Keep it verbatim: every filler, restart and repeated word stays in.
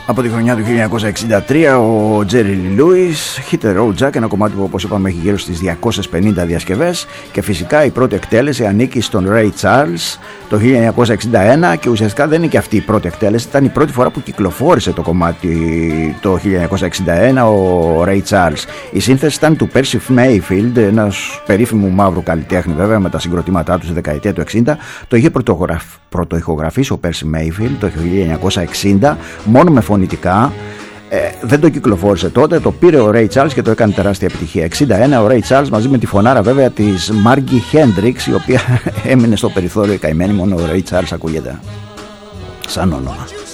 Από τη χρονιά του χίλια εννιακόσια εξήντα τρία ο Jerry Lee Lewis, Hit the Road Jack, ένα κομμάτι που όπως είπαμε έχει γύρω στις διακόσιες πενήντα διασκευές, και φυσικά η πρώτη εκτέλεση ανήκει στον Ray Charles το χίλια εννιακόσια εξήντα ένα, και ουσιαστικά δεν είναι και αυτή η πρώτη εκτέλεση, ήταν η πρώτη φορά που κυκλοφόρησε το κομμάτι το χίλια εννιακόσια εξήντα ένα ο Ray Charles. Η σύνθεση ήταν του Percy Mayfield, ένας περίφημου μαύρου καλλιτέχνη βέβαια με τα συγκροτήματά του στη δεκαετία του εξήντα. Το είχε πρωτοηχογραφήσει ο Percy Mayfield το χίλια εννιακόσια εξήντα μόνο με φωνητικά. Ε, δεν το κυκλοφόρησε τότε, το πήρε ο Ray Charles και το έκανε τεράστια επιτυχία. εξήντα ένα ο Ray Charles μαζί με τη φωνάρα βέβαια της Margie Hendrix, η οποία έμεινε στο περιθώριο η καημένη, μόνο ο Ray Charles ακούγεται σαν όνομα.